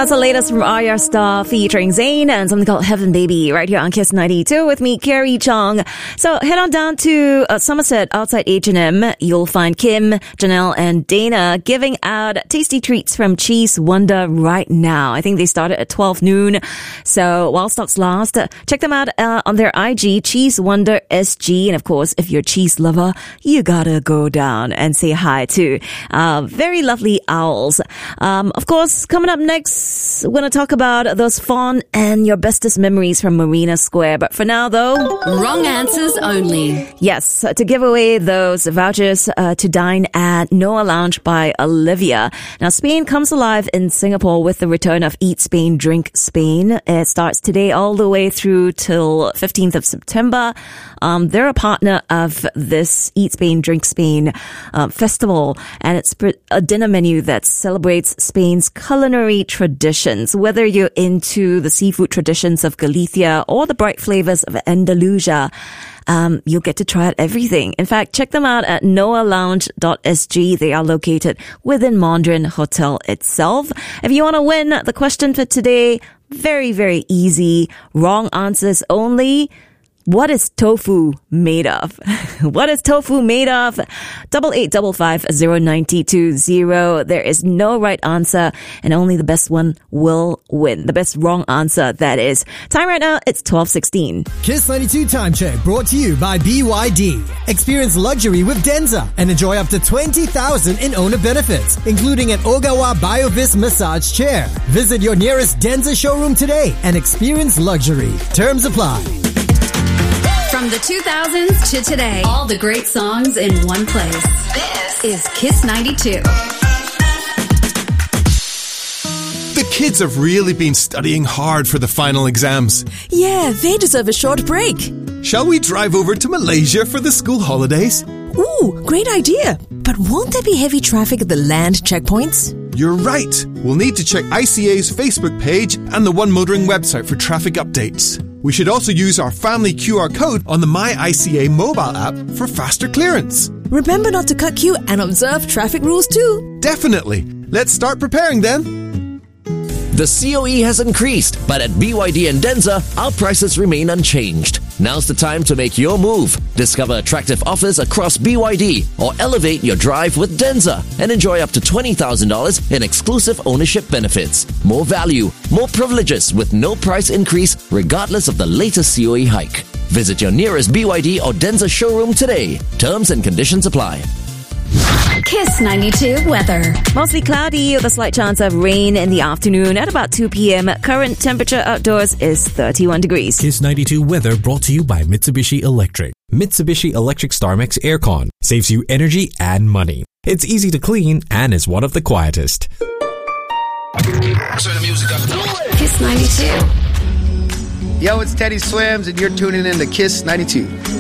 That's the latest from Arya Star featuring Zayn and something called Heaven Baby right here on Kiss 92 with me, Carrie Chong. So head on down to Somerset outside H&M. You'll find Kim, Janelle and Dana giving out tasty treats from Cheese Wonder right now. I think they started at 12 noon. So while stocks last, check them out on their IG, Cheese Wonder SG. And of course, if you're a cheese lover, you gotta go down and say hi to very lovely owls. Of course, coming up next, we're going to talk about those fond and your bestest memories from Marina Square. But for now, though... Wrong answers only. Yes, to give away those vouchers to dine at Noah Lounge by Olivia. Now, Spain comes alive in Singapore with the return of Eat Spain, Drink Spain. It starts today all the way through till 15th of September. They're a partner of this Eat Spain, Drink Spain festival. And it's a dinner menu that celebrates Spain's culinary traditions, whether you're into the seafood traditions of Galicia or the bright flavors of Andalusia. You'll get to try out everything. In fact, check them out at noahlounge.sg. They are located within Mondrian Hotel itself. If you want to win, the question for today, very, very easy. Wrong answers only. What is tofu made of? What is tofu made of? 88550920. There is no right answer, and only the best one will win. The best wrong answer, that is. Time right now, it's 12:16. Kiss 92 Time Check brought to you by BYD. Experience luxury with Denza and enjoy up to 20,000 in owner benefits, including an Ogawa BioVis massage chair. Visit your nearest Denza showroom today and experience luxury. Terms apply. From the 2000s to today, all the great songs in one place. This is Kiss 92. The kids have really been studying hard for the final exams. Yeah, they deserve a short break. Shall we drive over to Malaysia for the school holidays? Ooh, great idea. But won't there be heavy traffic at the land checkpoints? You're right. We'll need to check ICA's Facebook page and the One Motoring website for traffic updates. We should also use our family QR code on the My ICA mobile app for faster clearance. Remember not to cut queue and observe traffic rules too. Definitely. Let's start preparing then. The COE has increased, but at BYD and Denza, our prices remain unchanged. Now's the time to make your move. Discover attractive offers across BYD or elevate your drive with Denza and enjoy up to $20,000 in exclusive ownership benefits. More value, more privileges with no price increase regardless of the latest COE hike. Visit your nearest BYD or Denza showroom today. Terms and conditions apply. Kiss 92 weather. Mostly cloudy with a slight chance of rain in the afternoon at about 2 p.m. Current temperature outdoors is 31 degrees. Kiss 92 weather brought to you by Mitsubishi Electric. Mitsubishi Electric StarMax Aircon saves you energy and money. It's easy to clean and is one of the quietest. Turn the music up. Kiss 92. Yo, it's Teddy Swims, and you're tuning in to Kiss 92.